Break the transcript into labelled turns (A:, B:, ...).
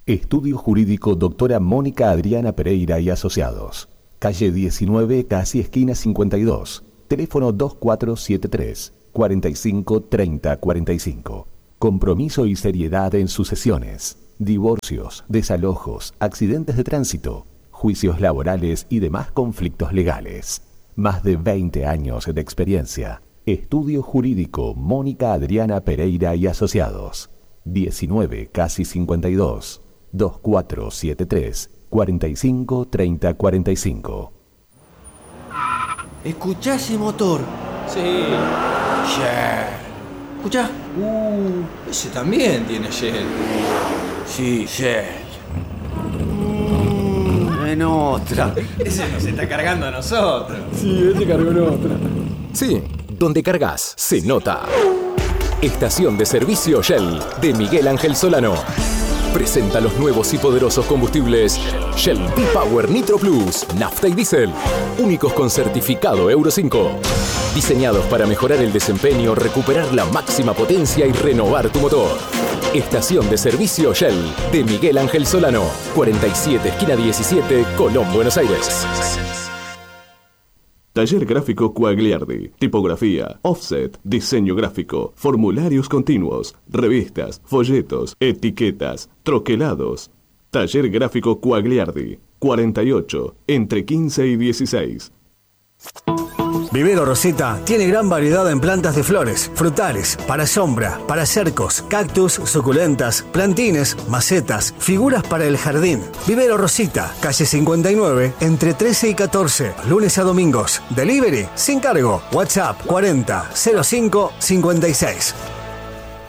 A: Estudio Jurídico Doctora Mónica Adriana Pereira y Asociados. Calle 19, casi esquina 52. Teléfono 2473 45 30 45. Compromiso y seriedad en sucesiones, divorcios, desalojos, accidentes de tránsito, juicios laborales y demás conflictos legales. Más de 20 años de experiencia. Estudio Jurídico Mónica Adriana Pereira y Asociados. 19, casi 52. 2473 45 30 45.
B: ¿Escuchá ese motor?
C: Sí.
B: Shell. ¿Escuchá?
C: Ese también tiene Shell.
B: Sí, Shell. En otra.
C: Ese nos está cargando a nosotros.
D: Sí, ese cargó en otra.
E: Sí, donde cargas se nota. Estación de servicio Shell de Miguel Ángel Solano. Presenta los nuevos y poderosos combustibles Shell V-Power Nitro Plus, nafta y diésel, únicos con certificado Euro 5. Diseñados para mejorar el desempeño, recuperar la máxima potencia y renovar tu motor. Estación de servicio Shell de Miguel Ángel Solano, 47, esquina 17, Colón, Buenos Aires.
F: Taller Gráfico Quagliardi. Tipografía, offset, diseño gráfico, formularios continuos, revistas, folletos, etiquetas, troquelados. Taller Gráfico Quagliardi. 48, entre 15 y 16.
G: Vivero Rosita tiene gran variedad en plantas de flores, frutales, para sombra, para cercos, cactus, suculentas, plantines, macetas, figuras para el jardín. Vivero Rosita, calle 59, entre 13 y 14, lunes a domingos. Delivery sin cargo. WhatsApp 40 05 56.